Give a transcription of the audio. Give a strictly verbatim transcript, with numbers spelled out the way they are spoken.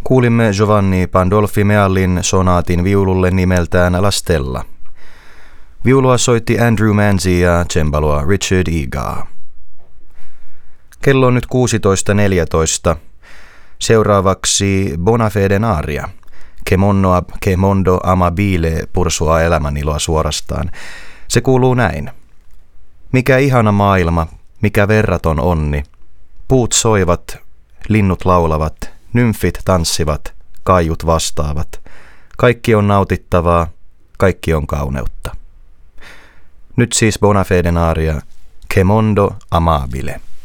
Kuulimme Giovanni Pandolfi Meallin sonaatin viululle nimeltään La Stella. Viulua soitti Andrew Manzi ja cembaloa Richard Egar. Kello on nyt kuusitoista neljätoista. Seuraavaksi Bonafeden aria. Che mondo, che mondo amabile pursua elämäniloa suorastaan. Se kuuluu näin. Mikä ihana maailma, mikä verraton onni. Puut soivat, linnut laulavat, nymfit tanssivat, kaiut vastaavat. Kaikki on nautittavaa, kaikki on kauneutta. Nyt siis Bonafeden aria, Che mondo amabile.